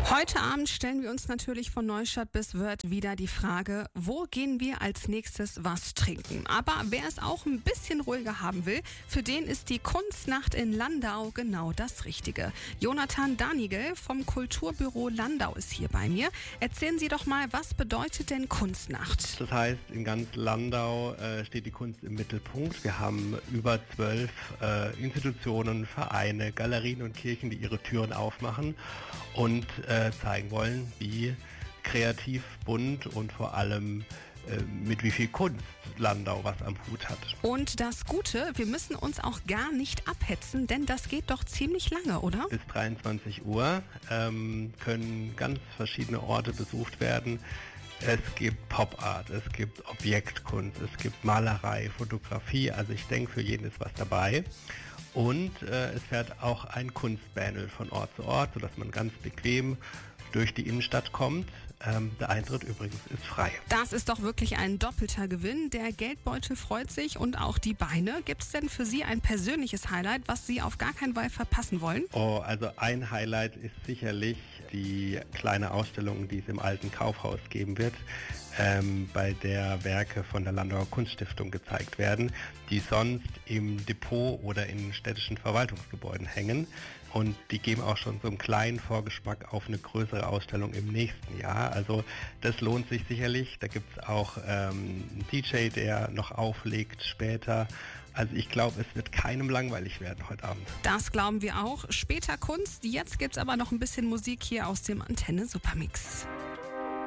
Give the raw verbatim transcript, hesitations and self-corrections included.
Heute Abend stellen wir uns natürlich von Neustadt bis Wörth wieder die Frage, wo gehen wir als nächstes was trinken? Aber wer es auch ein bisschen ruhiger haben will, für den ist die Kunstnacht in Landau genau das Richtige. Jonathan Danigel vom Kulturbüro Landau ist hier bei mir. Erzählen Sie doch mal, was bedeutet denn Kunstnacht? Das heißt, in ganz Landau äh, steht die Kunst im Mittelpunkt. Wir haben über zwölf äh, Institutionen, Vereine, Galerien und Kirchen, die ihre Türen aufmachen und äh, zeigen wollen, wie kreativ, bunt und vor allem äh, mit wie viel Kunst Landau was am Hut hat. Und das Gute, wir müssen uns auch gar nicht abhetzen, denn das geht doch ziemlich lange, oder? Bis dreiundzwanzig Uhr ähm, können ganz verschiedene Orte besucht werden. Es gibt Pop-Art, es gibt Objektkunst, es gibt Malerei, Fotografie, also ich denke, für jeden ist was dabei. Und äh, es fährt auch ein Kunstbähnel von Ort zu Ort, sodass man ganz bequem durch die Innenstadt kommt. Ähm, der Eintritt übrigens ist frei. Das ist doch wirklich ein doppelter Gewinn. Der Geldbeutel freut sich und auch die Beine. Gibt es denn für Sie ein persönliches Highlight, was Sie auf gar keinen Fall verpassen wollen? Oh, also ein Highlight ist sicherlich die kleine Ausstellung, die es im alten Kaufhaus geben wird, ähm, bei der Werke von der Landauer Kunststiftung gezeigt werden, die sonst im Depot oder in städtischen Verwaltungsgebäuden hängen. Und die geben auch schon so einen kleinen Vorgeschmack auf eine größere Ausstellung im nächsten Jahr. Also das lohnt sich sicherlich. Da gibt es auch ähm, einen D J, der noch auflegt später. Also ich glaube, es wird keinem langweilig werden heute Abend. Das glauben wir auch. Später Kunst. Jetzt gibt es aber noch ein bisschen Musik hier aus dem Antenne Supermix.